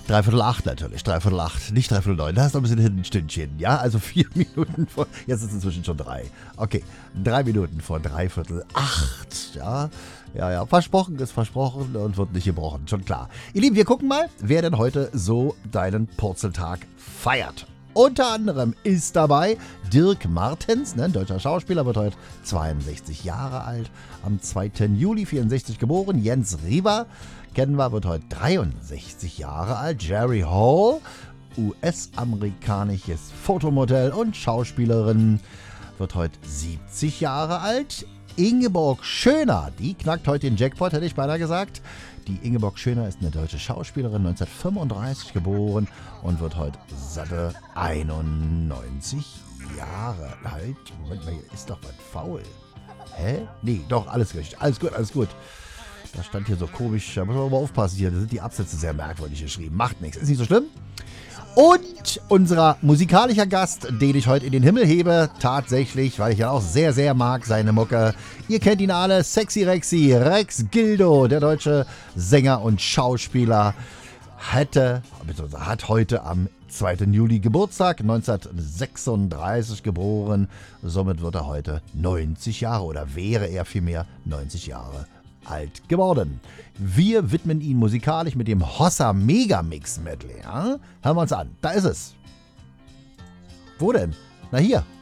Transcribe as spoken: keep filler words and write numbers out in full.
Dreiviertel acht natürlich, dreiviertel acht, nicht dreiviertel neun, da ist noch ein bisschen hinten ein Stündchen, ja, also vier Minuten vor, jetzt ist es inzwischen schon drei, okay, drei Minuten vor dreiviertel acht, ja, ja, ja, versprochen ist versprochen und wird nicht gebrochen, schon klar. Ihr Lieben, wir gucken mal, wer denn heute so deinen Purzeltag feiert. Unter anderem ist dabei Dirk Martens, ne, ein deutscher Schauspieler, wird heute zweiundsechzig Jahre alt, am zweiten Juli vierundsechzig geboren. Jens Riva, kennen wir, wird heute dreiundsechzig Jahre alt. Jerry Hall, U S-amerikanisches Fotomodell und Schauspielerin, wird heute siebzig Jahre alt. Ingeborg Schöner, die knackt heute den Jackpot, hätte ich beinahe gesagt. Die Ingeborg Schöner ist eine deutsche Schauspielerin, neunzehnhundertfünfunddreißig geboren und wird heute satte einundneunzig Jahre alt. Moment mal, hier ist doch was faul. Hä? Nee, doch, alles richtig. Alles gut, alles gut. Da stand hier so komisch, da muss man aber aufpassen hier, da sind die Absätze sehr merkwürdig geschrieben. Macht nichts, ist nicht so schlimm. Und unser musikalischer Gast, den ich heute in den Himmel hebe, tatsächlich, weil ich ja auch sehr, sehr mag, seine Mucke. Ihr kennt ihn alle, Sexy Rexy, Rex Gildo, der deutsche Sänger und Schauspieler, hatte, beziehungsweise hat heute am zweiten Juli Geburtstag, neunzehnhundertsechsunddreißig geboren. Somit wird er heute neunzig Jahre oder wäre er vielmehr neunzig Jahre alt geworden. Wir widmen ihn musikalisch mit dem Hossa Megamix Medley. Ja? Hören wir uns an. Da ist es. Wo denn? Na hier.